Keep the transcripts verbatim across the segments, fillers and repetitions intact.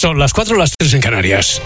Son las cuatro, las tres en Canarias.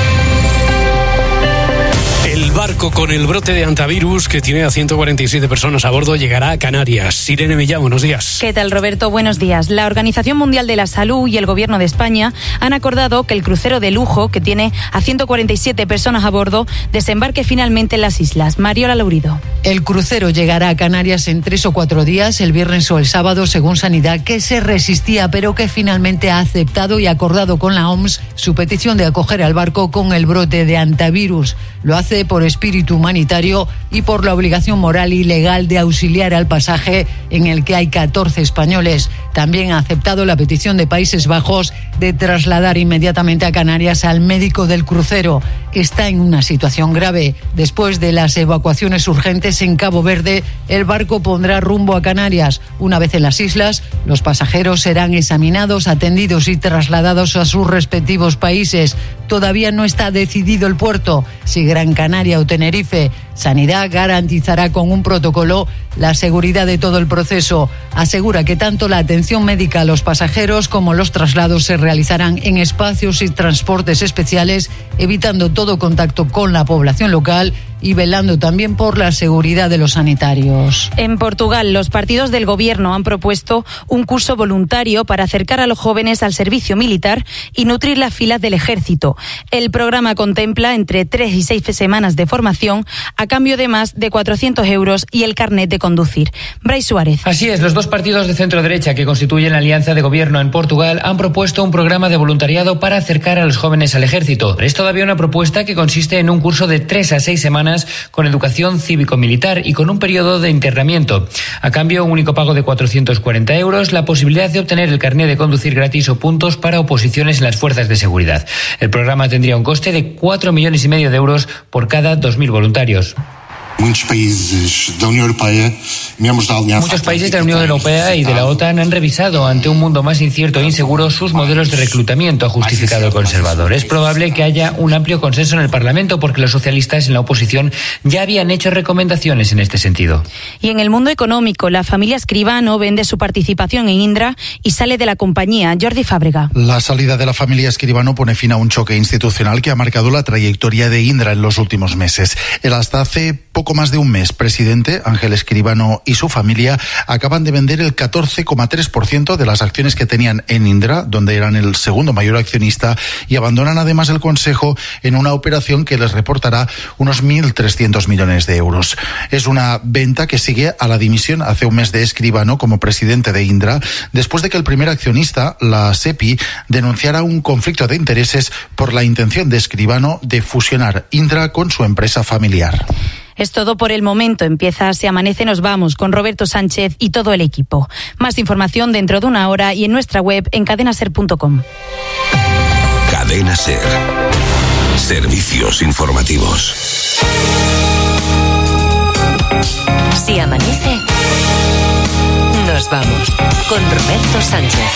El barco con el brote de hantavirus que tiene a ciento cuarenta y siete personas a bordo llegará a Canarias. Irene Millán, buenos días. ¿Qué tal, Roberto? Buenos días. La Organización Mundial de la Salud y el Gobierno de España han acordado que el crucero de lujo, que tiene a ciento cuarenta y siete personas a bordo, desembarque finalmente en las islas. Mariola Laurido. El crucero llegará a Canarias en tres o cuatro días, el viernes o el sábado, según Sanidad, que se resistía, pero que finalmente ha aceptado y acordado con la O M S su petición de acoger al barco con el brote de hantavirus. Lo hace por espíritu humanitario y por la obligación moral y legal de auxiliar al pasaje, en el que hay catorce españoles. También ha aceptado la petición de Países Bajos de trasladar inmediatamente a Canarias al médico del crucero. Está en una situación grave. Después de las evacuaciones urgentes en Cabo Verde, el barco pondrá rumbo a Canarias. Una vez en las islas, los pasajeros serán examinados, atendidos y trasladados a sus respectivos países. Todavía no está decidido el puerto, si Gran Canaria o Tenerife. Sanidad garantizará con un protocolo la seguridad de todo el proceso. Asegura que tanto la atención médica a los pasajeros como los traslados se realizarán en espacios y transportes especiales, evitando todo contacto con la población local y velando también por la seguridad de los sanitarios. En Portugal, los partidos del gobierno han propuesto un curso voluntario para acercar a los jóvenes al servicio militar y nutrir las filas del ejército. El programa contempla entre tres y seis semanas de formación a cambio de más de cuatrocientos euros y el carnet de conducir. Brais Suárez. Así es, los dos partidos de centro-derecha que constituyen la alianza de gobierno en Portugal han propuesto un programa de voluntariado para acercar a los jóvenes al ejército. Es todavía una propuesta que consiste en un curso de tres a seis semanas con educación cívico-militar y con un periodo de internamiento. A cambio, un único pago de cuatrocientos cuarenta euros, la posibilidad de obtener el carnet de conducir gratis o puntos para oposiciones en las fuerzas de seguridad. El programa tendría un coste de cuatro millones y medio de euros por cada dos mil voluntarios. Muchos países de la Unión Europea, miembros de la Alianza Muchos países de la Unión Europea y de la OTAN han revisado, ante un mundo más incierto e inseguro, sus modelos de reclutamiento, ha justificado el conservador. Es probable que haya un amplio consenso en el Parlamento porque los socialistas en la oposición ya habían hecho recomendaciones en este sentido. Y en el mundo económico, la familia Escribano vende su participación en Indra y sale de la compañía. Jordi Fábrega. La salida de la familia Escribano pone fin a un choque institucional que ha marcado la trayectoria de Indra en los últimos meses. El hasta hace poco más de un mes, presidente Ángel Escribano y su familia acaban de vender el catorce coma tres por ciento de las acciones que tenían en Indra, donde eran el segundo mayor accionista, y abandonan además el consejo en una operación que les reportará unos mil trescientos millones de euros. Es una venta que sigue a la dimisión hace un mes de Escribano como presidente de Indra, después de que el primer accionista, la SEPI, denunciara un conflicto de intereses por la intención de Escribano de fusionar Indra con su empresa familiar. Es todo por el momento. Empieza Se Amanece, nos vamos con Roberto Sánchez y todo el equipo. Más información dentro de una hora y en nuestra web en cadena ser punto com. Cadena Ser. Servicios informativos. Si amanece, nos vamos con Roberto Sánchez.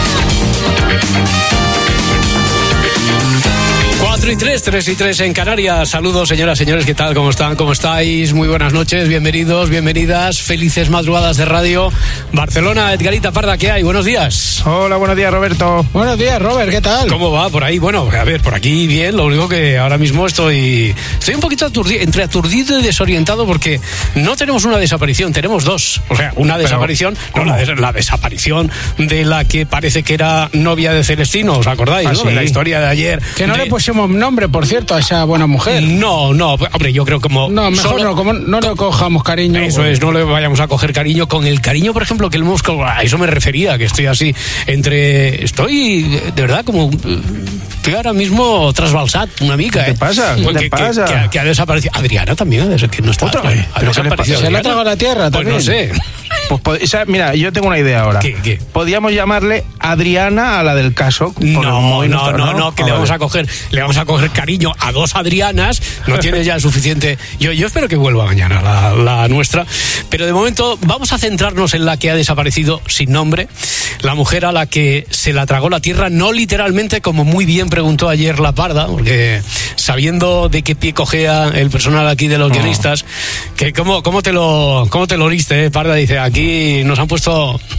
cuatro y tres, tres y tres en Canarias. Saludos, señoras, señores, ¿qué tal? ¿Cómo están? ¿Cómo estáis? Muy buenas noches, bienvenidos, bienvenidas, felices madrugadas de radio. Barcelona, Edgarita Parda, ¿qué hay? Buenos días. Hola, buenos días, Roberto. Buenos días, Robert, ¿qué tal? ¿Cómo va por ahí? Bueno, a ver, por aquí bien, lo único que ahora mismo estoy estoy un poquito aturdido, entre aturdido y desorientado porque no tenemos una desaparición, tenemos dos. O sea, una desaparición, no, la, la desaparición de la que parece que era novia de Celestino, ¿os acordáis? ¿Ah, ¿no? sí? De la historia de ayer. Que no de... le pusimos nombre, por cierto, a esa buena mujer. No, no, hombre, yo creo como... No, mejor solo... no, como no le cojamos cariño. Eso es, no le vayamos a coger cariño. Con el cariño, por ejemplo, que el hemos... A eso me refería, que estoy así, entre... Estoy, de verdad, como... Estoy ahora mismo trasbalsat, una mica, ¿Qué ¿eh? te pasa? ¿Qué que, te pasa? Que, que, que ha desaparecido. Adriana también, desde que no está. ¿Otra vez? Ha desaparecido. ¿Se le ha tragado a la tierra pues también? no sé. Pues, esa, mira, yo tengo una idea ahora. ¿Qué, qué? Podríamos llamarle Adriana a la del caso. No, no, no, no, no, no, que ah, le vale. vamos a coger, le vamos a coger cariño a dos Adrianas, no tiene ya suficiente. Yo, yo espero que vuelva mañana la, la nuestra, pero de momento vamos a centrarnos en la que ha desaparecido sin nombre, la mujer a la que se la tragó la tierra, no literalmente, como muy bien preguntó ayer la Parda, porque sabiendo de qué pie cojea el personal aquí de los no. guionistas, que cómo, cómo te lo, cómo te lo oliste, eh, Parda, dice, aquí nos han puesto... Sí,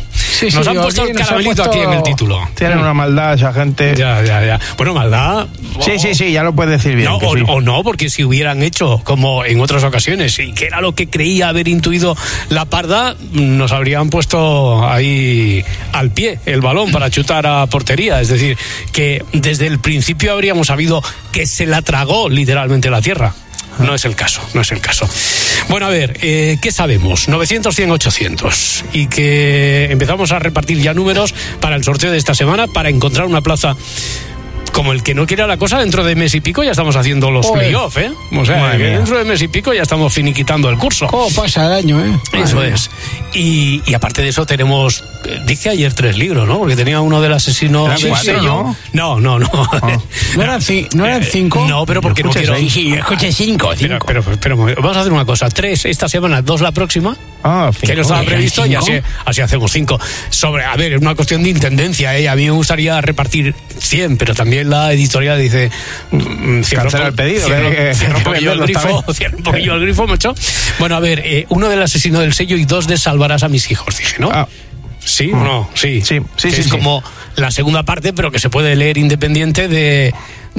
Sí, sí, nos han puesto aquí el nos han caramelito puesto- aquí en el título. Tienen una maldad esa gente. Ya, ya, ya. Bueno, maldad. Sí, sí, sí, ya lo puedes decir bien. No, que o, sí. o no, porque si hubieran hecho como en otras ocasiones y que era lo que creía haber intuido la Parda, nos habrían puesto ahí al pie el balón para chutar a portería. Es decir, que desde el principio habríamos sabido que se la tragó literalmente la tierra. No es el caso, no es el caso. Bueno, a ver, eh, ¿qué sabemos? novecientos, cien, ochocientos. Y que empezamos a repartir ya números para el sorteo de esta semana para encontrar una plaza. Como el que no quiera la cosa, dentro de mes y pico ya estamos haciendo los Joder. playoffs, ¿eh? O sea, Madre que mía. dentro de mes y pico ya estamos finiquitando el curso. ¿Cómo pasa el año, eh? Eso Madre es. Y, y aparte de eso tenemos, eh, dije ayer tres libros, ¿no? Porque tenía uno del asesino... Eran Sí, cuatro, sí, ¿no? No, no, no. ¿No eran, ci- ¿no eran Eh, cinco? No, pero porque no Escucha quiero... seis. Sí, escuché cinco, Pero, cinco. pero, pero, vamos a hacer una cosa. Tres esta semana, dos la próxima. Ah, Que no cinco. estaba ¿Eran previsto y cinco? así, así hacemos cinco. Sobre, a ver, es una cuestión de intendencia, ¿eh? A mí me gustaría repartir cien, pero también la editorial dice... mm, cierro Cancela po- el pedido, Cierro, que hay que cierro un poquillo el venderlo esta grifo, vez. cierro un poquillo el grifo, macho. Bueno, a ver, eh, uno del asesino del sello y dos de salvarás a mis hijos, dije, ¿no? Ah. ¿Sí o no? Sí. Sí, sí, Que sí, es sí. como la segunda parte, pero que se puede leer independiente de,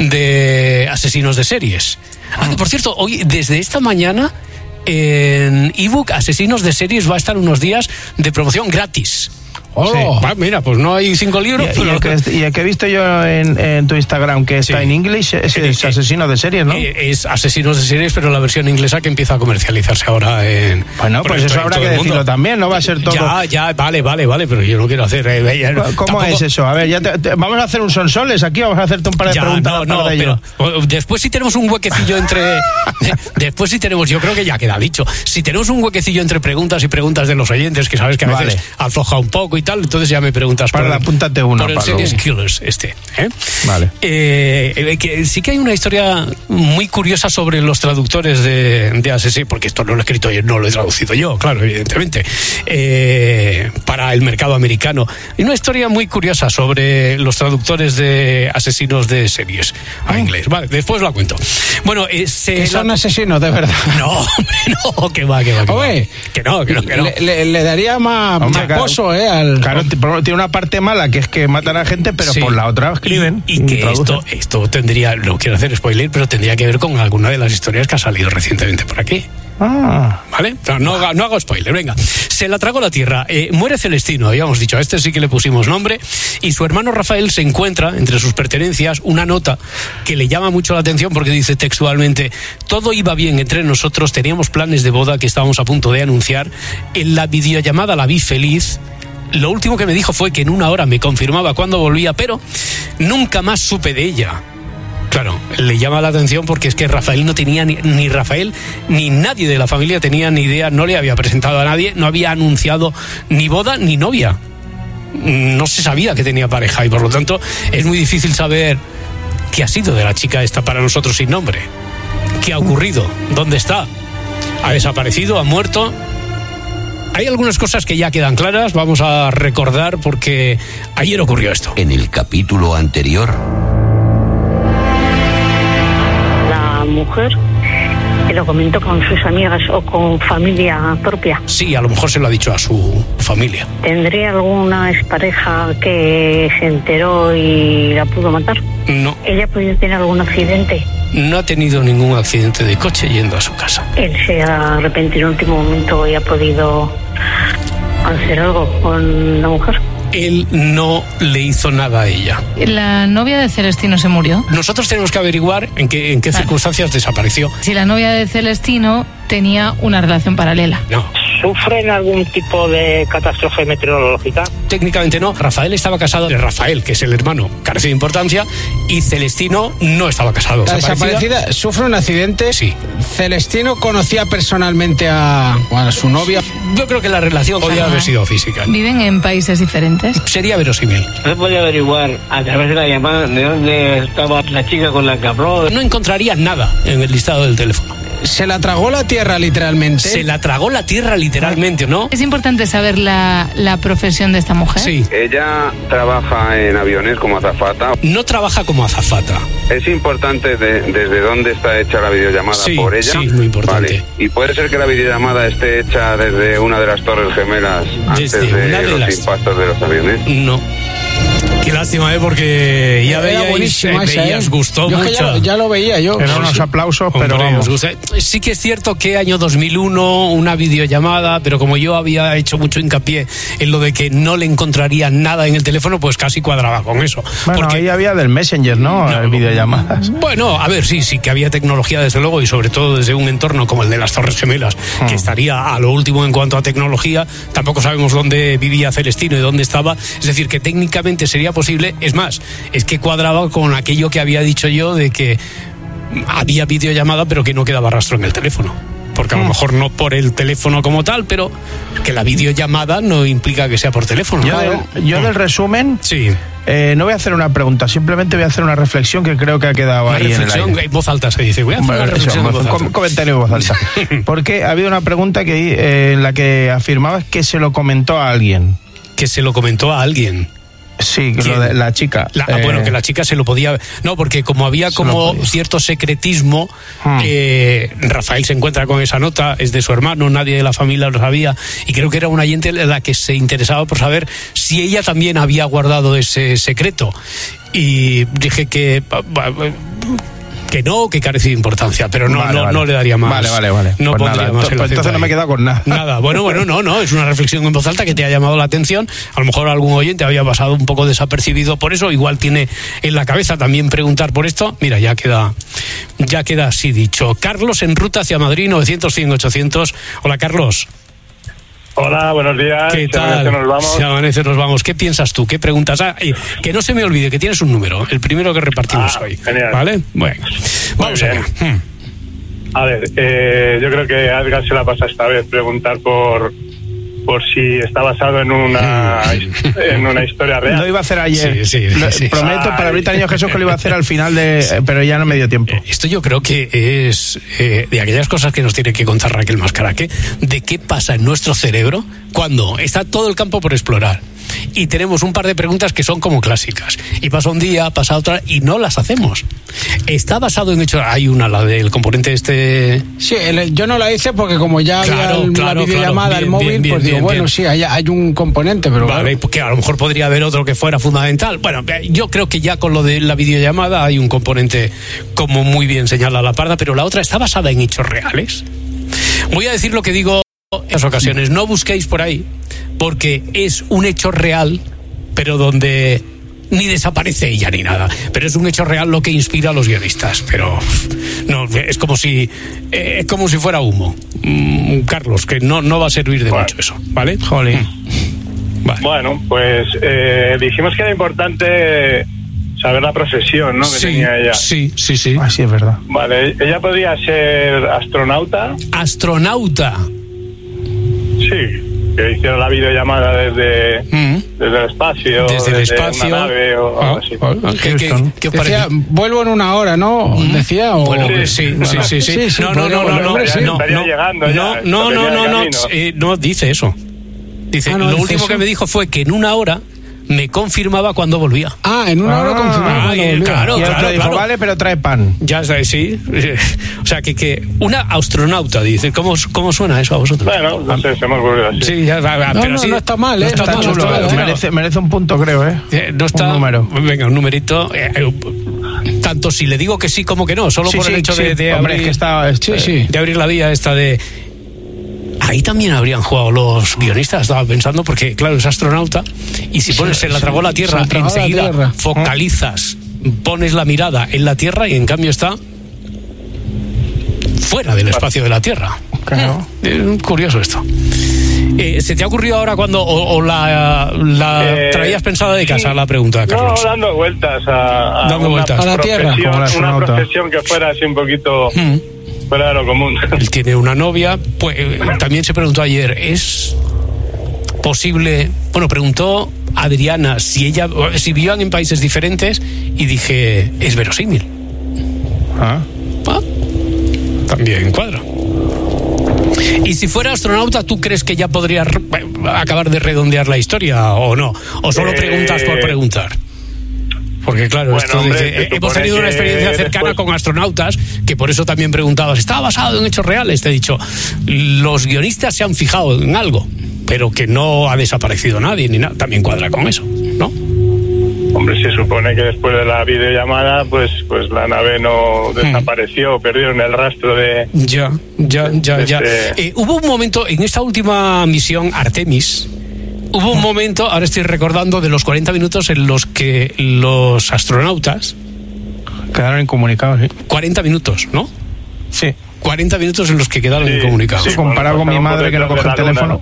de asesinos de series. Ah, que por cierto, hoy, desde esta mañana, en ebook Asesinos de Series va a estar unos días de promoción gratis. Oh. Sí. Ah, mira, pues no hay cinco libros. Y, y pero- el que, y el que he visto yo en, en tu Instagram que está Sí. en English es, Eh, es eh, asesino de series, ¿no? Eh, es Asesinos de Series, pero la versión inglesa que empieza a comercializarse ahora en... Bueno, por pues el- eso en habrá todo que el mundo. decirlo también, no va a ser todo. Ya, ya, vale, vale, vale, pero yo no quiero hacer... eh, eh, ¿Cómo tampoco- es eso? A ver, ya te- te- vamos a hacer un sonsoles aquí, vamos a hacerte un par de Ya, preguntas. no, al no, par de pero ellos. o- después si tenemos un huequecillo entre... de- después si tenemos, yo creo que ya queda dicho, si tenemos un huequecillo entre preguntas y preguntas de los oyentes, que sabes que a veces Vale. afloja un poco y tal, entonces ya me preguntas Para, por el, apúntate una, por el Pablo. Series Killers este. ¿eh? Vale. Eh, eh, que sí que hay una historia muy curiosa sobre los traductores de, de A S S, porque esto no lo he escrito yo, no lo he traducido yo, claro, evidentemente, eh, para el mercado americano. Hay una historia muy curiosa sobre los traductores de asesinos de series a inglés. Vale, después la cuento. Bueno, eh, se Que son la- asesinos, de verdad. No, hombre, no, que va, que va, que va. Oye, Que no, que no, que no. Le, le- le daría más, Hombre, más claro. pozo, ¿eh? Al... Claro, t- por- tiene una parte mala que es que matan a gente, pero Sí. por la otra escriben. Y, y que traducen. esto, esto tendría, no quiero hacer spoiler, pero tendría que ver con alguna de las historias que ha salido recientemente por aquí. Ah, ¿Vale? No, no, haga- no hago spoiler, venga. Se la tragó la tierra. Eh, muere Celestino, habíamos dicho. A este sí que le pusimos nombre. Y su hermano Rafael se encuentra entre sus pertenencias una nota que le llama mucho la atención porque dice textualmente: todo iba bien entre nosotros, teníamos planes de boda que estábamos a punto de anunciar. En la videollamada la vi feliz. Lo último que me dijo fue que en una hora me confirmaba cuándo volvía, pero nunca más supe de ella. Claro, le llama la atención porque es que Rafael no tenía ni, ni Rafael ni nadie de la familia tenía ni idea, no le había presentado a nadie, no había anunciado ni boda ni novia. No se sabía que tenía pareja y por lo tanto es muy difícil saber qué ha sido de la chica esta para nosotros sin nombre. ¿Qué ha ocurrido? ¿Dónde está? ¿Ha desaparecido? ¿Ha muerto? Hay algunas cosas que ya quedan claras, vamos a recordar porque ayer ocurrió esto. En el capítulo anterior, La mujer que lo comentó con sus amigas o con familia propia. Sí, a lo mejor se lo ha dicho a su familia. ¿Tendría alguna expareja que se enteró y la pudo matar? No, ¿Ella podía tener algún accidente? no ha tenido ningún accidente de coche yendo a su casa. ¿Él se ha arrepentido en el último momento y ha podido hacer algo con la mujer? Él no le hizo nada a ella. La novia de Celestino se murió. Nosotros tenemos que averiguar en qué, en qué Vale. circunstancias desapareció. Si la novia de Celestino tenía una relación paralela. No, ¿Sufren algún tipo de catástrofe meteorológica? técnicamente no. Rafael estaba casado de Rafael, que es el hermano, carece de importancia, y Celestino no estaba casado. La desaparecida sufre un accidente. Sí. Celestino conocía personalmente a, bueno, a su novia. Yo creo que la relación podía Ajá. haber sido física. Viven en países diferentes. Sería verosímil. ¿No se podía averiguar a través de la llamada de dónde estaba la chica con la que habló? No encontraría nada en el listado del teléfono. se la tragó la tierra literalmente. Se la tragó la tierra literalmente, ¿no? Es importante saber la, la profesión de esta mujer. Sí. Ella trabaja en aviones como azafata. No trabaja como azafata. Es importante de, desde dónde está hecha la videollamada Sí, por ella. sí, muy importante. Vale. Y puede ser que la videollamada esté hecha desde una de las torres gemelas Desde antes de, una de los las- impactos de los aviones. No. Qué lástima, ¿eh? Porque ya Era veíais, buenísima eh, esa, veíais, ¿eh? gustó Yo es que mucho. ya lo- ya lo veía yo. Eran Sí, unos sí. aplausos, pero Hombre, vamos. os gusta. Sí que es cierto que año dos mil uno, una videollamada, pero como yo había hecho mucho hincapié en lo de que no le encontraría nada en el teléfono, pues casi cuadraba con eso. Bueno, Porque- ahí había del Messenger, ¿no? No. Videollamadas. Bueno, a ver, sí, sí que había tecnología desde luego y sobre todo desde un entorno como el de las Torres Gemelas, Ah. que estaría a lo último en cuanto a tecnología. Tampoco sabemos dónde vivía Celestino y dónde estaba. Es decir, que técnicamente sería posible. Es más, es que cuadraba con aquello que había dicho yo de que había videollamada pero que no quedaba rastro en el teléfono. Porque a lo mejor no por el teléfono como tal, pero que la videollamada no implica que sea por teléfono. Yo, del, yo del resumen, sí. eh, no voy a hacer una pregunta, simplemente voy a hacer una reflexión que creo que ha quedado Una ahí en el reflexión aire. en voz alta se dice. Voy a hacer Bueno, una eso, reflexión en voz un alta. com- comentario en voz alta. Porque ha habido una pregunta que eh, en la que afirmabas que se lo comentó a alguien. Que se lo comentó a alguien. Sí, que ¿Quién? lo de la chica. La- ah, Eh, bueno, que la chica se lo podía... No, porque como había Se lo como podía. cierto secretismo, Hmm. eh, Rafael se encuentra con esa nota, es de su hermano, nadie de la familia lo sabía, y creo que era una oyente la que se interesaba por saber si ella también había guardado ese secreto. Y dije que... que no, que carecía de importancia, pero no, Vale, no, vale. no le daría más. Vale, vale, vale. No Pues pondría nada, más to- el pues acento entonces no me he ahí. quedado con nada. Nada, bueno, bueno, no, no, es una reflexión en voz alta que te ha llamado la atención. A lo mejor algún oyente había pasado un poco desapercibido por eso, igual tiene en la cabeza también preguntar por esto. Mira, ya queda, ya queda así dicho. Carlos en ruta hacia Madrid, novecientos, cien, ochocientos. Hola, Carlos. Hola, buenos días. ¿Qué Si tal? amanece, nos vamos. Si amanece, nos vamos. ¿Qué piensas tú? ¿Qué preguntas? Ah, y que no se me olvide que tienes un número, el primero que repartimos Ah, hoy. genial. ¿Vale? Bueno, vamos bien. allá. Hmm. A ver, eh, yo creo que a Edgar se la pasa esta vez preguntar por por si está basado en una en una historia real. Lo iba a hacer ayer. Sí, sí, Lo- sí. Prometo, Ay. para ahorita Niño Jesús, que lo iba a hacer al final de... eh, Pero ya no me dio tiempo. Esto yo creo que es eh, de aquellas cosas que nos tiene que contar Raquel Mascaraque, de qué pasa en nuestro cerebro cuando está todo el campo por explorar y tenemos un par de preguntas que son como clásicas y pasa un día, pasa otra y no las hacemos. Está basado en hechos. Hay una, la del componente este. Sí, el- yo no la hice porque como ya Claro, había el- claro, la videollamada, claro. el Bien, móvil, bien, bien, pues digo, bien, bueno, bien. sí, hay, hay un componente, pero Vale, claro. porque a lo mejor podría haber otro que fuera fundamental. Bueno, yo creo que ya con lo de la videollamada hay un componente, como muy bien señala la Parda, pero la otra está basada en hechos reales. Voy a decir lo que digo en otras ocasiones. No busquéis por ahí, porque es un hecho real, pero donde ni desaparece ella ni nada. Pero es un hecho real lo que inspira a los guionistas. Pero no, es como si eh, es como si fuera humo. Mm, Carlos, que no, no va a servir de Bueno. mucho eso, ¿vale? Jolín. Vale. Bueno, pues eh, dijimos que era importante saber la profesión, ¿no? Que Sí, tenía ella. sí, sí, sí. Así es verdad. Vale, ella podría ser astronauta. Astronauta. Sí. Que hiciera la videollamada desde, Mm. desde el espacio. Desde el espacio. Una nave o Ah, algo así. ah, ¿qué- qué- Houston. qué os Decía, parece? vuelvo en una hora, ¿no? Decía, o... Bueno, pues sí, sí, sí, sí. Sí, sí, No, no, no, podría no, volver, no, hombre, sí. no, Estaría no, llegando ya, no, no, estaría no, de no, no, camino. eh, no dice eso. Dice, Ah, ¿no lo dice último eso? que me dijo fue que en una hora me confirmaba cuando volvía. Ah, en una hora Ah, confirmado ah, cuando y- volvía. claro. Y el otro dijo, claro. vale, pero trae pan. Ya está, sí. O sea, que, que una astronauta, dice. ¿Cómo, cómo suena eso a vosotros? Bueno, no sé, se me ocurrió así. Sí, ya, va, va, No, pero no, sí, no está mal, ¿eh? está Está mal, chulo, no está mal, eh. claro. merece, merece un punto, creo, ¿eh? Eh, No está. Un número. Venga, un numerito. eh, eh, tanto si le digo que sí como que no, solo Sí, por el sí, hecho sí. de, de Hombre, abrir, es que está... Sí, sí. de abrir la vía esta de. Ahí también habrían jugado los guionistas, estaba pensando, porque claro, es astronauta y si pones se la tragó la Tierra, se la tragó la enseguida Tierra. focalizas, pones la mirada en la Tierra y en cambio está fuera del espacio de la Tierra. Claro. Eh, curioso esto. Eh, ¿Se te ha ocurrido ahora cuando o, o la, la Eh, traías pensada de casa sí. la pregunta, Carlos? No, dando vueltas a, a Dando una vueltas. A la Tierra, profesión- como el una astronauta. profesión que fuera así un poquito Mm. fuera de lo común. Él tiene una novia, pues eh, también se preguntó ayer, ¿es posible? Bueno, preguntó Adriana si ella si vivían en países diferentes y dije, es verosímil. Ah. Ah, también cuadra. Y si fuera astronauta, ¿tú crees que ya podría re- acabar de redondear la historia o no? ¿O solo Eh, preguntas por preguntar? Porque claro, Bueno, esto de hombre, que, se eh, hemos supone tenido una que experiencia cercana después- con astronautas, que por eso también preguntabas, ¿está basado en hechos reales? Te he dicho, los guionistas se han fijado en algo, pero que no ha desaparecido nadie, ni nada. También cuadra con eso, ¿no? Hombre, se supone que después de la videollamada, pues pues la nave no desapareció, perdieron el rastro de... Ya, ya, ya, ya. Este- Eh, hubo un momento en esta última misión, Artemis, hubo un momento, ahora estoy recordando, de los cuarenta minutos en los que los astronautas... Quedaron incomunicados, sí. cuarenta minutos, ¿no? Sí. cuarenta minutos en los que quedaron Sí, incomunicados. sí, comparado con mi madre que no coge el teléfono.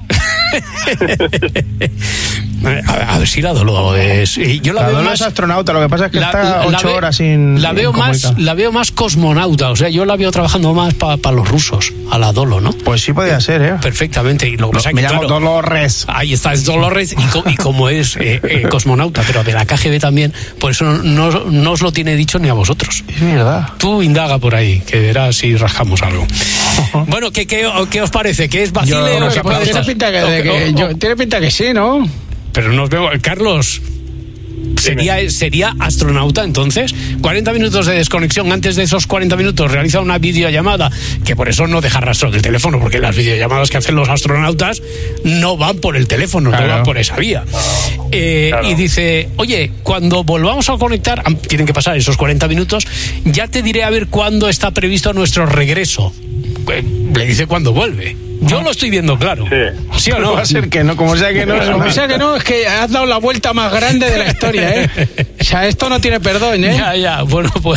A, a ver si la Dolo es... eh, Yo la, La veo Dolo más... es astronauta, lo que pasa es que la- está la ocho ve- horas sin. La veo más, incomunicada. la veo más cosmonauta, o sea, yo la veo trabajando más para los rusos, a la Dolo, ¿no? Pues sí podía ser, ¿eh? Perfectamente. Y lo que pasa es Me que, llamo claro, Dolores. ahí está, es Dolores, y, co- y como es eh, eh, cosmonauta, pero de la K G B también, por eso no, no os lo tiene dicho ni a vosotros. Es verdad. Tú indaga por ahí, que verás si rascamos algo. Bueno, ¿qué, qué, qué os parece? ¿Que es vacile Yo, o no, que que puede- aplaudas? tiene pinta que, O de que- que- o- yo- tiene pinta que sí, ¿no? Pero nos vemos, Carlos. ¿Sería, ¿Sería astronauta entonces? cuarenta minutos de desconexión. Antes de esos cuarenta minutos realiza una videollamada, que por eso no deja rastro del teléfono, porque las videollamadas que hacen los astronautas no van por el teléfono, Claro. no van por esa vía. Eh, Claro. Y dice, oye, cuando volvamos a conectar, am- tienen que pasar esos cuarenta minutos, ya te diré a ver cuándo está previsto nuestro regreso. Eh, Le dice cuándo vuelve. Yo lo estoy viendo claro. Sí. ¿Sí o no? Va a ser que no, como sea que no. es Como una- sea que no, es que has dado la vuelta más grande de la historia, ¿eh? O sea, esto no tiene perdón, ¿eh? Ya, ya, bueno, pues...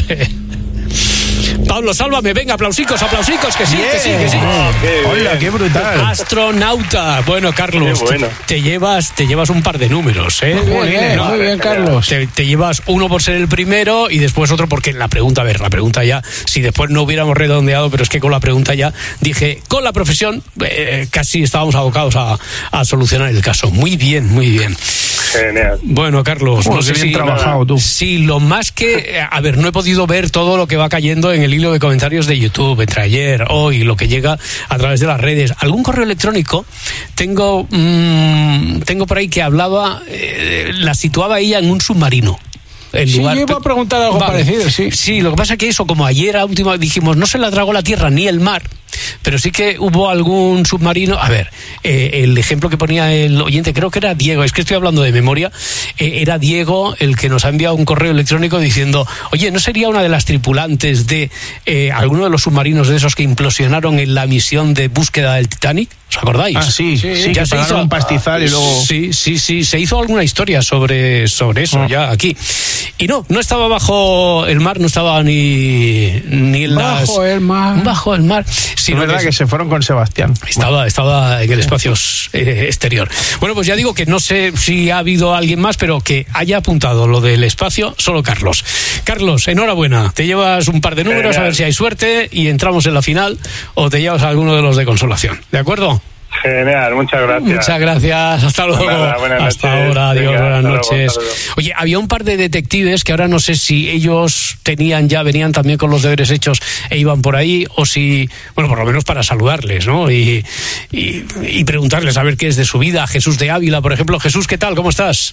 Pablo, sálvame, venga, aplausicos, aplausicos, que sí, que sí, que sí. Hola, qué brutal. Astronauta. Bueno, Carlos, Qué bueno. Te, te llevas te llevas un par de números, ¿eh? Muy bien, No, muy bien, Carlos. Te, te llevas uno por ser el primero y después otro porque en la pregunta, a ver, la pregunta ya, si después no hubiéramos redondeado, pero es que con la pregunta ya dije, con la profesión eh, casi estábamos abocados a, a solucionar el caso. Muy bien, muy bien. Genial. Bueno, Carlos, Joder, no sé qué bien si, trabajado tú. si lo más que... A ver, no he podido ver todo lo que va cayendo en el hilo de comentarios de YouTube, entre ayer, hoy, lo que llega a través de las redes. Algún correo electrónico tengo, mmm, tengo por ahí que hablaba, eh, la situaba ella en un submarino. En Sí, lugar- yo iba a preguntar algo Vale. parecido, sí. Sí, lo que pasa es que eso, como ayer a última dijimos, no se la tragó la tierra ni el mar, pero sí que hubo algún submarino. A ver, eh, el ejemplo que ponía el oyente, creo que era Diego, es que estoy hablando de memoria, eh, era Diego el que nos ha enviado un correo electrónico diciendo, oye, ¿no sería una de las tripulantes de eh, alguno de los submarinos de esos que implosionaron en la misión de búsqueda del Titanic? ¿Os acordáis? Ah, sí, sí, ya que se pagaron hizo un pastizal y luego- Sí, sí, sí, se hizo alguna historia sobre, sobre eso Ah. ya aquí. Y no, no estaba bajo el mar, no estaba ni, ni en las... Bajo el mar. Bajo el mar. Es Sino verdad que se fueron con Sebastián. Estaba, estaba en el espacio eh, exterior. Bueno, pues ya digo que no sé si ha habido alguien más, pero que haya apuntado lo del espacio, solo Carlos. Carlos, enhorabuena. Te llevas un par de números, Genial. a ver si hay suerte y entramos en la final, o te llevas alguno de los de consolación. ¿De acuerdo? Genial, muchas gracias. Muchas gracias, hasta luego. Nada, buenas hasta noches. ahora, adiós, Venga, buenas hasta luego, noches. hasta luego. Oye, había un par de detectives que ahora no sé si ellos tenían ya, venían también con los deberes hechos e iban por ahí, o si, bueno, por lo menos para saludarles, ¿no? Y, y, y preguntarles a ver qué es de su vida. Jesús de Ávila, por ejemplo. Jesús, ¿qué tal? ¿Cómo estás?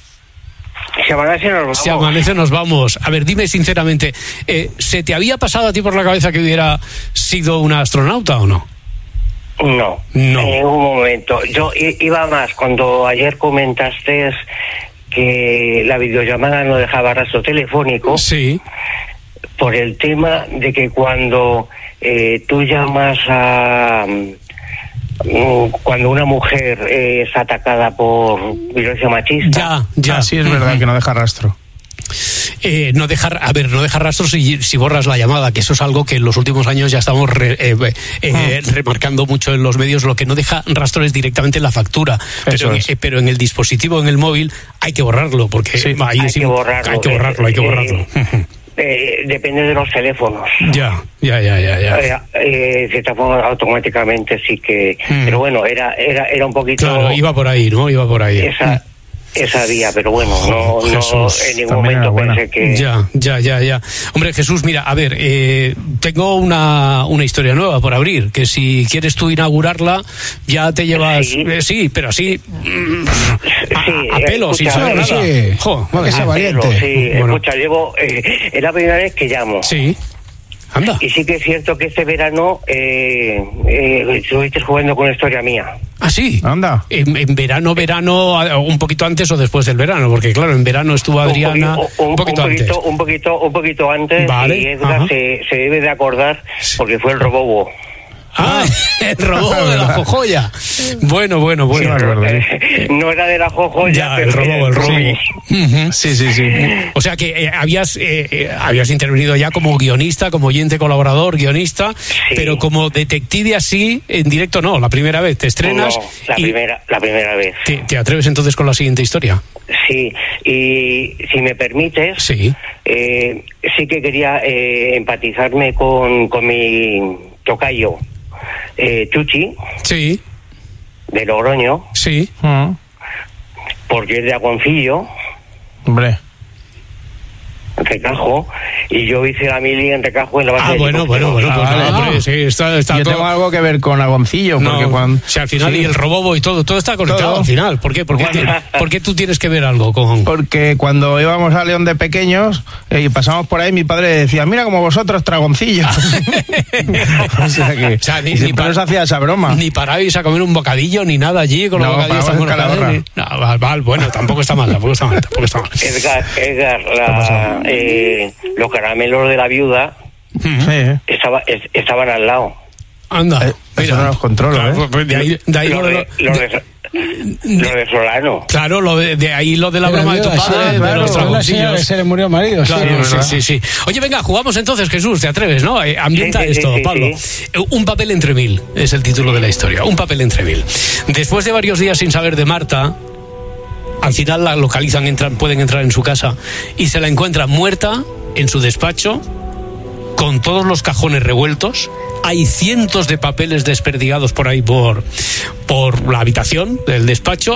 Si amanece nos vamos. Si amanece nos vamos. A ver, dime sinceramente, eh, ¿se te había pasado a ti por la cabeza que hubiera sido una astronauta o no? No, No. en ningún momento. Yo i- iba más cuando ayer comentaste que la videollamada no dejaba rastro telefónico. Sí. Por el tema de que cuando eh, tú llamas a... mm, cuando una mujer eh, es atacada por violencia machista... Ya, ya. Ah, sí, es verdad que no deja rastro. Eh, no dejar, a ver, no dejar rastros si, si borras la llamada, que eso es algo que en los últimos años ya estamos re- eh, eh, remarcando mucho en los medios. Lo que no deja rastro es directamente la factura, pero Eso en, es. eh, pero en el dispositivo, en el móvil, hay que borrarlo, porque Sí, ahí hay sí- que borrarlo. hay que borrarlo, hay que Eh, borrarlo. eh, depende de los teléfonos. Ya, ya, ya, ya, ya. Eh, eh, de cierta forma, automáticamente sí que... Mm. Pero bueno, era era era un poquito... Claro, iba por ahí, ¿no? Iba por ahí. Esa, esa vía, pero bueno, no, no Jesús, en ningún momento pensé que... Ya, ya, ya, ya. Hombre, Jesús, mira, a ver, eh, tengo una, una historia nueva por abrir, que si quieres tú inaugurarla, ya te llevas... Sí, eh, sí pero así... Mm, a, sí, a pelo, escucha, sin saber nada. Sí. Jo, Bueno, que sea a valiente. pelo, sí, Bueno. escucha, llevo... Eh, es la primera vez que llamo. Sí. Anda. Y sí que es cierto que este verano eh, eh, estuviste jugando con una historia mía. Ah, sí. Anda. En, en verano, verano, a- un poquito antes o después del verano, porque claro, en verano estuvo Adriana un, poquito, un, un poquito un antes. poquito, un poquito, un poquito antes. Vale, Y Edgar ajá. se, se debe de acordar porque fue el robobo. Ah, el robó de la jojoya. Bueno, bueno, bueno. Sí, me acuerdo, sí. No era de la jojoya, Ya, pero el robo, era el robo. sí. Ujú. Sí, sí, sí. O sea que eh, habías eh, eh, habías intervenido ya como guionista, como oyente colaborador, guionista, pero como detective así, en directo no, la primera vez. Te estrenas No, la y primera, la primera vez. te, te atreves entonces con la siguiente historia. Sí, y si me permites, Sí. eh, sí que quería eh, empatizarme con, con mi tocayo, eh, Chuchi, Sí, de Logroño, sí. Mm. porque es de Agoncillo, Hombre. Recajo, y yo hice la mili en Recajo en la base Ah, de bueno, bueno, bueno, Ah, pues vale. nada, hombre, sí, está, está Yo todo... tengo algo que ver con Agoncillo, porque No, cuando... si al final Sí. y el robobo y todo, todo está conectado Todo. al final. ¿Por qué? ¿Por qué, Bueno. ti- ¿por qué tú tienes que ver algo con...? Porque cuando íbamos a León de pequeños eh, y pasamos por ahí, mi padre decía, mira como vosotros, tragoncillos. O sea que O sea, ni- y siempre ni pa- nos hacía esa broma. Ni paráis a comer un bocadillo, ni nada allí con los No, bocadillos parábamos tan en buenos que Calahorra. hacen, ni- No, val, val, bueno, tampoco está mal, tampoco está mal, tampoco está mal. Edgar, Edgar la, eh, los caramelos de la viuda Sí, ¿eh? estaba, es- estaban al lado. Anda, Eh, eso no los controlo, claro, ¿eh? pues de ahí, de ahí Los lo de, de, lo- los de, los de Solano. claro, lo de, de ahí lo de la De la broma de tu viuda, sí, padre, de claro, los una señora que dragoncillos. se le murió el marido. sí. Claro, sí, ¿verdad? sí, sí. Oye, venga, jugamos entonces, Jesús, te atreves, ¿no? Eh, ambienta Sí, sí, esto, sí, sí, Pablo. sí. Eh, Un papel entre mil es el título de la historia. Un papel entre mil. Después de varios días sin saber de Marta, al final la localizan, entran, pueden entrar en su casa y se la encuentran muerta en su despacho, con todos los cajones revueltos. Hay cientos de papeles desperdigados por ahí por, por la habitación del despacho.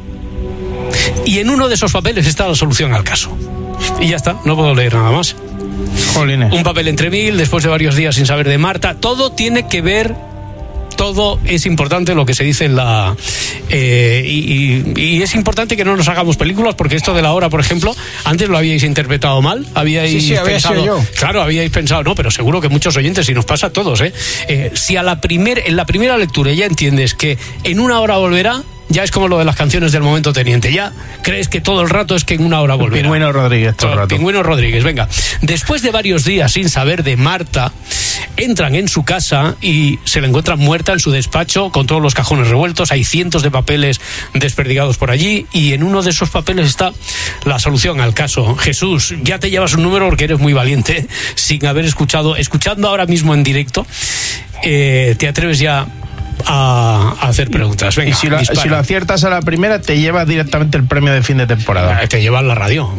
Y en uno de esos papeles está la solución al caso. Y ya está, no puedo leer nada más. Jolines. Un papel entre mil, después de varios días sin saber de Marta. Todo tiene que ver, todo es importante lo que se dice en la... eh, y, y- y es importante que no nos hagamos películas, porque esto de la hora, por ejemplo, antes lo habíais interpretado mal, habíais Sí, sí, había pensado... sido yo. Claro, habíais pensado, no, pero seguro que muchos oyentes, y nos pasa a todos, ¿eh? Eh, si a la primer, en la primera lectura ya entiendes que en una hora volverá, ya es como lo de las canciones del momento teniente, ya crees que todo el rato es que en una hora volverá. Pingüino Rodríguez, todo el rato. Pingüino Rodríguez, venga. Después de varios días sin saber de Marta, entran en su casa y se la encuentran muerta en su despacho con todos los cajones revueltos. Hay cientos de papeles desperdigados por allí y en uno de esos papeles está la solución al caso. Jesús, ya te llevas un número porque eres muy valiente, ¿eh? Sin haber escuchado, escuchando ahora mismo en directo, eh, te atreves ya a, a hacer preguntas. Venga, Y si lo, dispara. si lo aciertas a la primera, te llevas directamente el premio de fin de temporada. Te llevas la radio.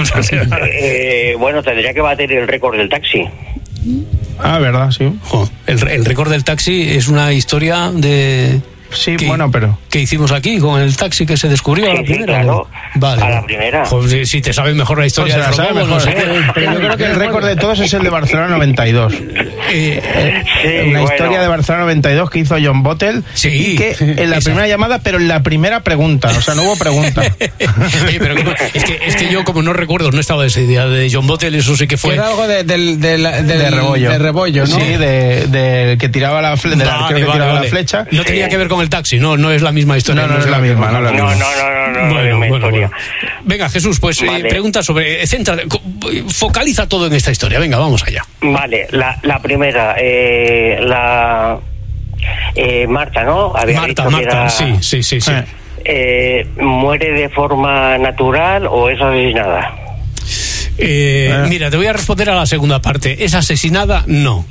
Eh, bueno, tendría que bater el récord del taxi. Ah, verdad, sí. Jo, el, el récord del taxi es una historia de... Sí, que, bueno, pero... que hicimos aquí con el taxi que se descubrió a la Sí, sí, primera. claro. ¿no? Vale. A la primera. Jo, si, si te sabes mejor la historia Pues se del la sabe robo, no mejor, sé ¿eh? qué. Pero yo creo que el récord de todos es el de Barcelona noventa y dos. Eh, Sí, Una bueno. historia de Barcelona noventa y dos que hizo John Bottle. Sí, y que en la esa. primera llamada, pero en la primera pregunta. O sea, no hubo pregunta. Oye, pero ¿cómo? es, que, es que yo como no recuerdo, no estaba ese día de John Bottle, eso sí que Que fue... era algo de, del, del, del, de rebollo. de rebollo, ¿no? Sí, de, de que tiraba la, fle- del Vale, arquero que vale, tiraba vale. la flecha. No tenía que ver con el taxi, no, no es la misma historia. No, no es la misma, no es la No, misma. no, no, no, no, no, Bueno, es una bueno, historia. bueno. Venga, Jesús, pues eh, Vale. pregunta sobre... eh, céntrale, co- focaliza todo en esta historia. Venga, vamos allá. Vale, la, la primera, eh, la eh, Marta, ¿no? Había Marta, dicho que Marta, era, sí, sí, sí, sí. Eh. eh, ¿muere de forma natural o es asesinada? Eh, Eh. Mira, te voy a responder a la segunda parte. ¿Es asesinada? No.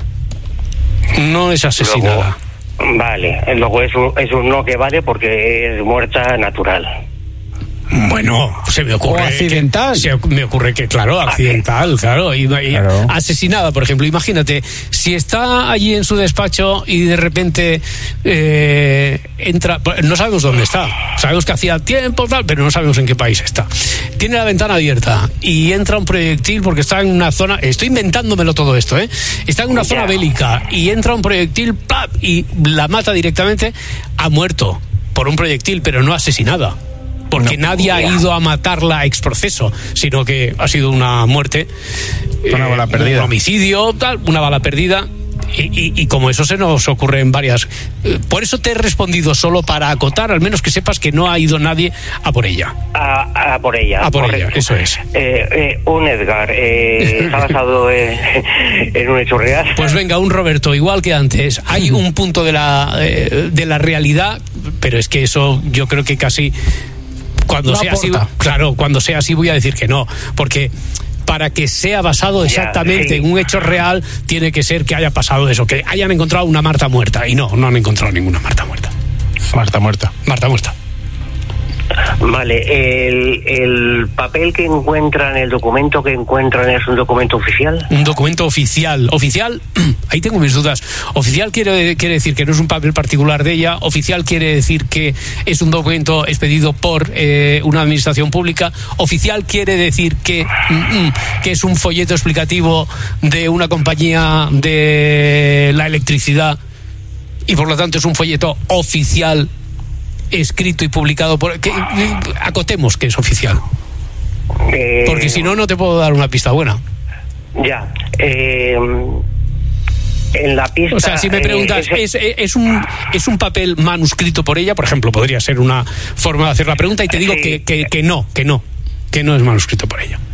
No es asesinada. Luego, vale, luego es un, es un no que vale porque es muerta natural. Bueno, se me ocurre. O accidental. Que, se me ocurre que, claro, accidental, claro, y, y claro. Asesinada, por ejemplo. Imagínate, si está allí en su despacho y de repente eh, entra. No sabemos dónde está. Sabemos que hacía tiempo, tal, pero no sabemos en qué país está. Tiene la ventana abierta y entra un proyectil porque está en una zona. Estoy inventándomelo todo esto, ¿eh? Está en una ya. zona bélica y entra un proyectil, ¡plap! Y la mata directamente. Ha muerto por un proyectil, pero no asesinada. Porque no, nadie ha ido a matarla ex proceso, sino que ha sido una muerte, una eh, bala perdida, un homicidio, tal, una bala perdida. Y, y, y como eso se nos ocurre en varias. Por eso te he respondido solo para acotar, al menos que sepas que no ha ido nadie a por ella. A, a por ella. A por correcto. ella, eso es. Eh, eh, un Edgar, eh, está basado en, en un hecho real. Pues venga, un Roberto, igual que antes. Hay un punto de la, eh, de la realidad, pero es que eso yo creo que casi. Cuando no sea aporta. así, claro, cuando sea así voy a decir que no, porque para que sea basado exactamente ya, sí. en un hecho real, tiene que ser que haya pasado eso, que hayan encontrado una Marta muerta, y no, no han encontrado ninguna Marta muerta. Marta muerta. Marta muerta. Vale, el, el papel que encuentran, el documento que encuentran es un documento oficial. Un documento oficial. Oficial, ahí tengo mis dudas. Oficial quiere, quiere decir que no es un papel particular de ella. Oficial quiere decir que es un documento expedido por eh, una administración pública. Oficial quiere decir que, mm, que es un folleto explicativo de una compañía de la electricidad y por lo tanto es un folleto oficial escrito y publicado por... Que, acotemos que es oficial. Eh, Porque si no, no te puedo dar una pista buena. Ya. Eh, en la pista... O sea, si me preguntas, eh, ¿es, es, un, ¿es un papel manuscrito por ella? Por ejemplo, podría ser una forma de hacer la pregunta y te digo sí. que, que, que no, que no, que no es manuscrito por ella.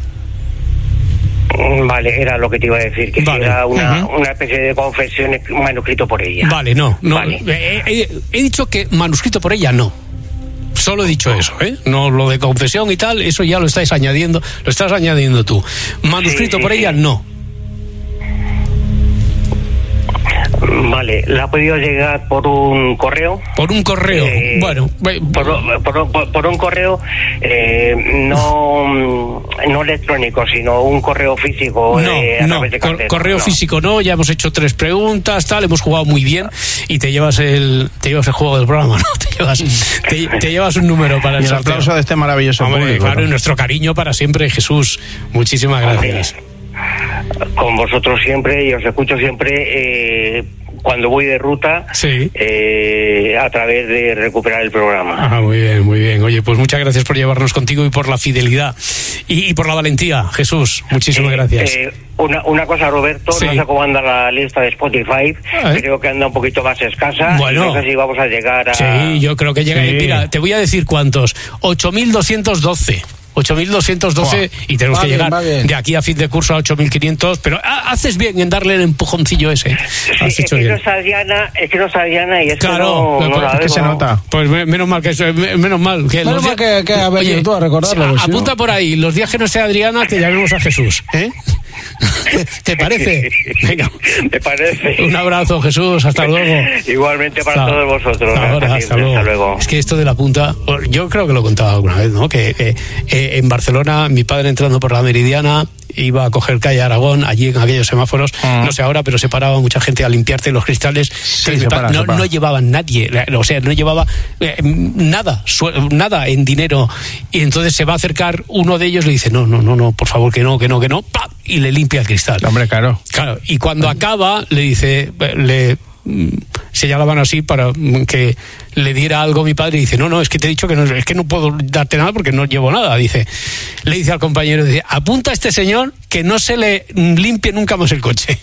Vale, era lo que te iba a decir, que vale. era una, uh-huh. una especie de confesión manuscrito por ella. Vale, no, no vale. He, he, he dicho que manuscrito por ella no. Solo he dicho eso, ¿eh? No lo de confesión y tal, eso ya lo estáis añadiendo, lo estás añadiendo tú. Manuscrito sí, sí, por sí. ella no. Vale, ¿la ha podido llegar por un correo? Por un correo, eh, bueno. Por, por, por, por un correo eh, no, no electrónico, sino un correo físico. No, de, a no, través de cartera, correo no. físico no, ya hemos hecho tres preguntas, tal, hemos jugado muy bien y te llevas el te llevas el juego del programa, ¿no? Te llevas, te, te llevas un número para el, y el sorteo. aplauso de este maravilloso Hombre, público. Claro, y nuestro cariño para siempre, Jesús. Muchísimas gracias. Con vosotros siempre, y os escucho siempre eh, cuando voy de ruta, sí. eh, a través de recuperar el programa. Ah, muy bien, muy bien. Oye, pues muchas gracias por llevarnos contigo y por la fidelidad y, y por la valentía, Jesús. Muchísimas eh, gracias. Eh, una, una cosa, Roberto, sí. no sé cómo anda la lista de Spotify, ¿Eh? creo que anda un poquito más escasa. Bueno, no sé si vamos a llegar a... Sí, yo creo que llega... Sí. Mira, te voy a decir cuántos. ocho mil doscientos doce. ocho mil doscientos doce oh, y tenemos que bien, llegar de aquí a fin de curso a ocho mil quinientos, pero ah, haces bien en darle el empujoncillo ese. Sí, es, que no está Diana, es que no está Diana y es claro, que no, no pues, la que se nota. Pues menos mal que menos mal que menos mal que, que ha venido Oye, tú a recordarlo. A, apunta no. por ahí, los días que no esté Adriana, que llamemos a Jesús, ¿eh? ¿Te parece? Venga. ¿Te parece? Un abrazo, Jesús, hasta luego. Igualmente para hasta, todos vosotros. Hasta, ahora, hasta, luego. hasta luego. Es que esto de la punta, yo creo que lo he contado alguna vez, ¿no? Que eh, eh, en Barcelona, mi padre entrando por la Meridiana, iba a coger calle Aragón, allí en aquellos semáforos, uh-huh. no sé ahora, pero se paraba mucha gente a limpiarte los cristales. Sí, se para, no, se para. no llevaban nadie, o sea, no llevaba eh, nada, su, nada en dinero. Y entonces se va a acercar uno de ellos y le dice, no, no, no, no, por favor, que no, que no, que no, ¡pam! Y le limpia el cristal. Hombre, claro. Claro, y cuando acaba, le dice, le señalaban así para que le diera algo a mi padre y dice, no, no, es que te he dicho que no, es que no puedo darte nada porque no llevo nada. Dice, le dice al compañero, dice, apunta a este señor que no se le limpie nunca más el coche.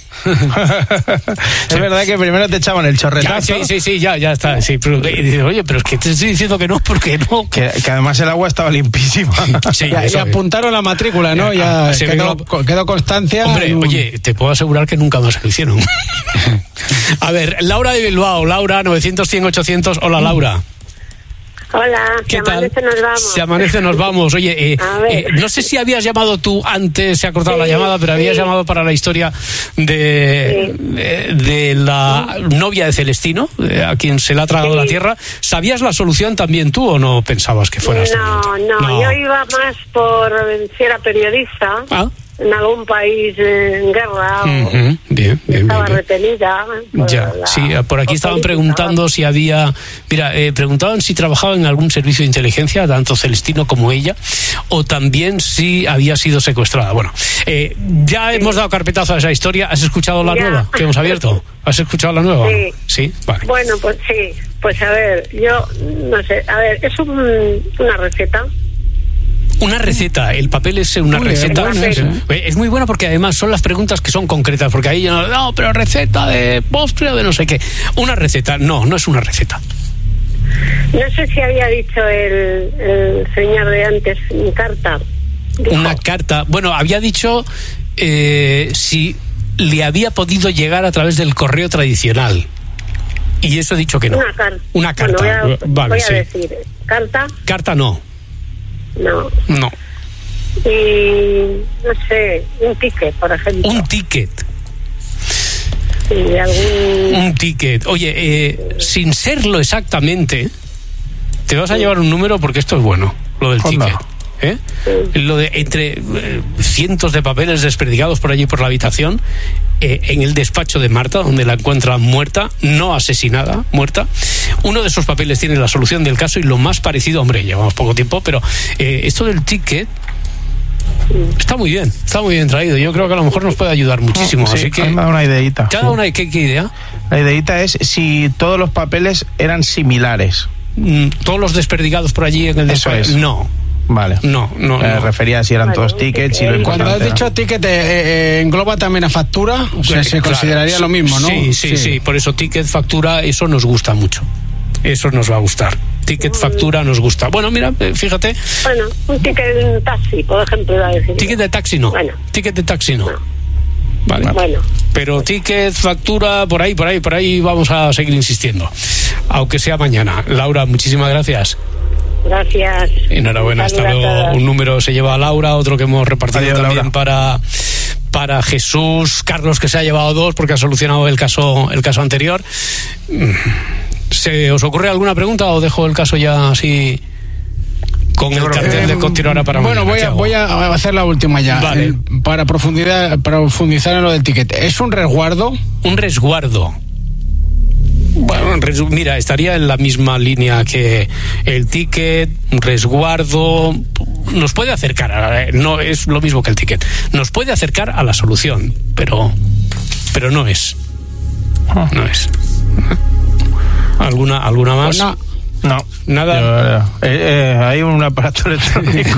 Es verdad que primero te echaban el chorretazo. Ya, sí, sí, sí, ya, ya está. Sí, pero, y dice, oye, pero es que te estoy diciendo que no, porque no. Que, que además el agua estaba limpísima. Sí, ya, y apuntaron la matrícula, ¿no? Ya, ya quedó, lo... quedó constancia. Hombre, un... oye, te puedo asegurar que nunca más lo hicieron. A ver, Laura de Bilbao, Laura, novecientos, cien, ochocientos. Hola, Laura. Hola, ¿qué si tal? amanece nos vamos. Si amanece nos vamos. Oye, eh, eh, no sé si habías llamado tú antes, se ha cortado sí, la llamada, pero habías sí. llamado para la historia de, sí. de, de la novia de Celestino, eh, a quien se le ha tragado sí. la tierra. ¿Sabías la solución también tú o no pensabas que fuera así? No, no, no, yo iba más por si era periodista. ¿Ah? En algún país en guerra uh-huh. o bien, bien, estaba bien, retenida por ya, la, sí, por aquí estaban preguntando si había, mira, eh, preguntaban si trabajaba en algún servicio de inteligencia, tanto Celestino como ella, o también si había sido secuestrada. Bueno, eh, ya sí. hemos dado carpetazo a esa historia. ¿Has escuchado la ya. nueva que hemos abierto? ¿Has escuchado la nueva? Sí. Sí, vale. Bueno, pues sí, pues a ver, yo no sé, a ver, es un, una receta. Una receta, el papel es una muy receta. Bien, es, es muy buena porque además son las preguntas que son concretas, porque ahí no, no, pero receta de postre o de no sé qué. Una receta, no, no es una receta. No sé si había dicho el, el señor de antes, carta. Dijo. Una carta, bueno, había dicho eh, si le había podido llegar a través del correo tradicional. Y eso he dicho que no. Una, car- una carta. Bueno, voy a, vale, voy a sí. decir, carta. Carta no. No. No. Y no sé, un ticket, por ejemplo. Un ticket. Sí, algún... Un ticket. Oye, eh, sin serlo exactamente, te vas a sí. llevar un número porque esto es bueno, lo del ticket. ¿Eh? Sí. Lo de entre eh, cientos de papeles desperdigados por allí por la habitación, eh, en el despacho de Marta, donde la encuentran muerta, no asesinada, muerta. Uno de esos papeles tiene la solución del caso y lo más parecido, hombre, llevamos poco tiempo, pero eh, esto del ticket está muy bien, está muy bien traído. Yo creo que a lo mejor nos puede ayudar muchísimo. Sí, así que me ha dado una ideita. ¿Te ha dado una ¿qué, qué idea? La ideita es si todos los papeles eran similares. Mm, todos los desperdigados por allí en el despacho. Es. No. Vale. No, no. Me no. refería a si eran todos tickets. Y lo Cuando has dicho ticket, eh, eh, engloba también a factura, o sea, se claro, consideraría sí, lo mismo, ¿no? Sí, sí, sí, sí. Por eso ticket, factura, eso nos gusta mucho. Eso nos va a gustar. Ticket, factura, nos gusta. Bueno, mira, fíjate. Bueno, un ticket de un taxi, por ejemplo, iba a decir. Ticket de taxi no. Bueno. Ticket de taxi no. no. Vale. Bueno. Pero ticket, factura, por ahí, por ahí, por ahí vamos a seguir insistiendo. Aunque sea mañana. Laura, muchísimas gracias. Gracias. Enhorabuena, hasta luego. Un número se lleva a Laura, otro que hemos repartido Adiós, también Laura. para para Jesús. Carlos, que se ha llevado dos porque ha solucionado el caso el caso anterior. ¿Se os ocurre alguna pregunta o dejo el caso ya así con el cartel de continuará para bueno, mañana? Voy a, voy a hacer la última ya. Vale. El, para profundizar, para profundizar en lo del ticket. ¿Es un resguardo? Un resguardo. Bueno, mira, estaría en la misma línea que el ticket, resguardo. Nos puede acercar, no es lo mismo que el ticket. Nos puede acercar a la solución, pero, pero no es. No es. ¿Alguna, alguna más? Pues no. No, nada. Yo, eh, eh, hay un aparato electrónico.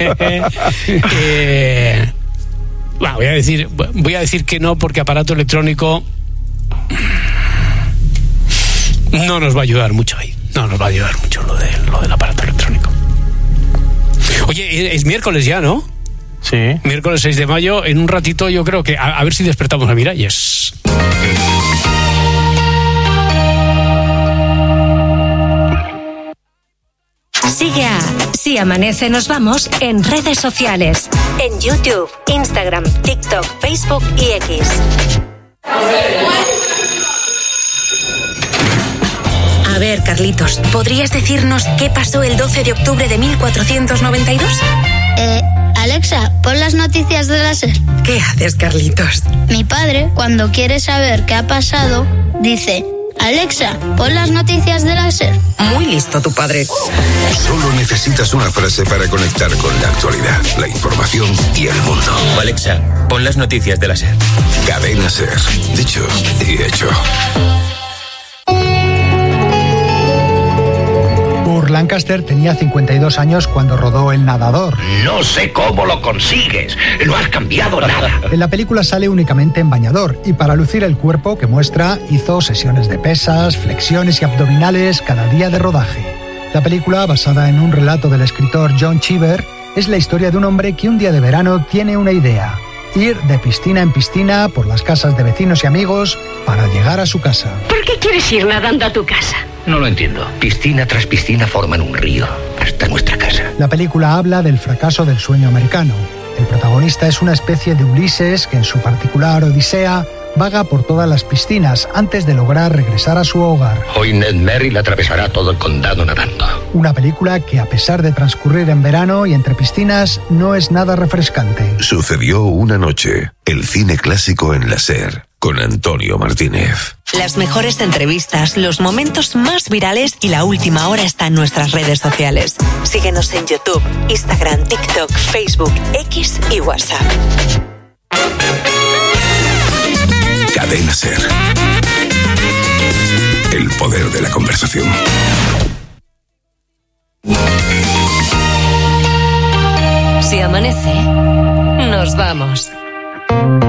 eh, bueno, voy a decir, voy a decir que no, porque aparato electrónico no nos va a ayudar mucho ahí. No nos va a ayudar mucho lo, de, lo del aparato electrónico. Oye, es miércoles ya, ¿no? Sí. Miércoles seis de mayo. En un ratito yo creo que... A, a ver si despertamos a Miralles. Sigue a Si Amanece Nos Vamos en redes sociales. En YouTube, Instagram, TikTok, Facebook y X. A ver, Carlitos, ¿podrías decirnos qué pasó el doce de octubre de mil cuatrocientos noventa y dos? Eh, Alexa, pon las noticias de la SER. ¿Qué haces, Carlitos? Mi padre, cuando quiere saber qué ha pasado, dice: Alexa, pon las noticias de la SER. Muy listo tu padre. Solo necesitas una frase para conectar con la actualidad, la información y el mundo. Alexa, pon las noticias de la SER. Cadena SER. Dicho y hecho. Burt Lancaster tenía cincuenta y dos años cuando rodó El Nadador. No sé cómo lo consigues, no has cambiado nada. En la película sale únicamente en bañador y para lucir el cuerpo que muestra hizo sesiones de pesas, flexiones y abdominales cada día de rodaje. La película, basada en un relato del escritor John Cheever, es la historia de un hombre que un día de verano tiene una idea. ir de piscina en piscina por las casas de vecinos y amigos para llegar a su casa. ¿Por qué quieres ir nadando a tu casa? No lo entiendo. Piscina tras piscina forman un río hasta nuestra casa. La película habla del fracaso del sueño americano. El protagonista es una especie de Ulises que en su particular odisea vaga por todas las piscinas antes de lograr regresar a su hogar. Hoy Ned Merrill atravesará todo el condado nadando. Una película que, a pesar de transcurrir en verano y entre piscinas, no es nada refrescante. Sucedió una noche. El cine clásico en la SER, con Antonio Martínez. Las mejores entrevistas, los momentos más virales y la última hora está en nuestras redes sociales. Síguenos en YouTube, Instagram, TikTok, Facebook, X y WhatsApp. Cadena SER. El poder de la conversación. Si amanece, nos vamos.